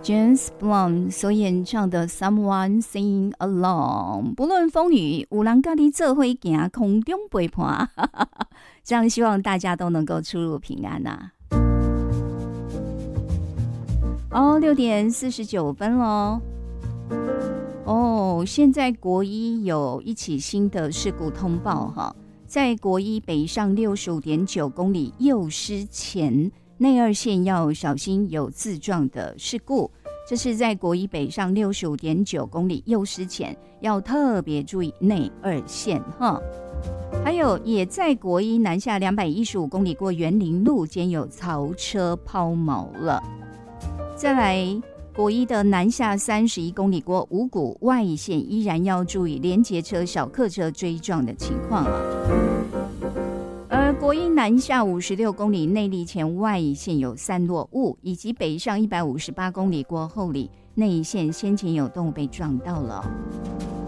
James Blunt 所演唱的 Someone Sing Along， 不论风雨，有人跟你做伙行，空中陪伴。这样希望大家都能够出入平安啊。6点49分咯。现在国一有一起新的事故通报哈，在国一北上65.9公里右失前，内二线要小心有自撞的事故。这是在国一北上65.9公里右失前，要特别注意内二线哈。还有也在国一南下215公里过园林路间有槽车抛锚了。再来国一的南下31公里过五股外线，依然要注意连结车、小客车追撞的情况啊。而国一南下56公里内坜前外线有散落物，以及北上158公里过后里内线先前有动物被撞到了。